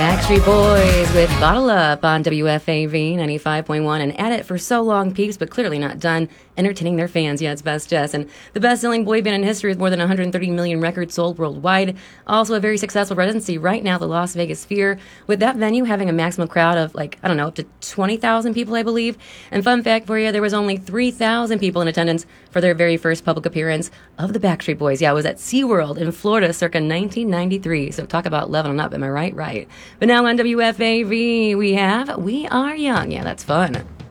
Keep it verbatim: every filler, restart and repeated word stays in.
Backstreet Boys with Bottle Up on W F A V ninety-five point one, and at it for so long, Peeps, but clearly not done entertaining their fans. Yeah, it's Best Jess, and the best-selling boy band in history with more than one hundred thirty million records sold worldwide. Also a very successful residency right now, the Las Vegas Sphere, with that venue having a maximum crowd of, like, I don't know, up to twenty thousand people, I believe. And fun fact for you, there was only three thousand people in attendance for their very first public appearance of the Backstreet Boys. Yeah, it was at SeaWorld in Florida circa nineteen ninety-three. So talk about leveling up, am I right? Right. But now on W F A V, we have We Are Young. Yeah, that's fun.